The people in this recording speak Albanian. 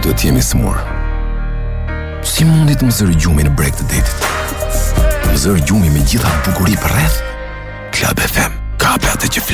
Do të jemi smur. Si mundi të më zërë gjumi në breg të detit? Më zërë gjumi me gjitha bukuri për rreth? Club FM, kape atë që flet.